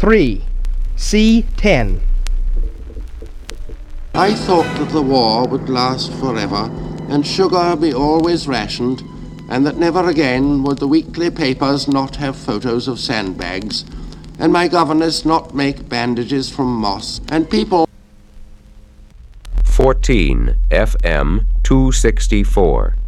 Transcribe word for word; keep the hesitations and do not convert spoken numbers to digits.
three. C ten. I thought that the war would last forever and sugar be always rationed, and that never again would the weekly papers not have photos of sandbags, and my governess not make bandages from moss, and people... fourteen F M two sixty-four.